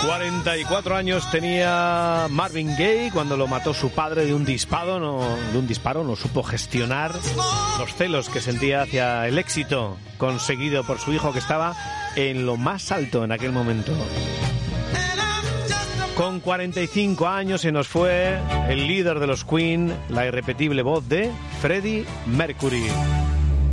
44 años tenía Marvin Gaye cuando lo mató su padre de un disparo. No supo gestionar los celos que sentía hacia el éxito conseguido por su hijo, que estaba en lo más alto en aquel momento. Con 45 años se nos fue el líder de los Queen, la irrepetible voz de Freddie Mercury.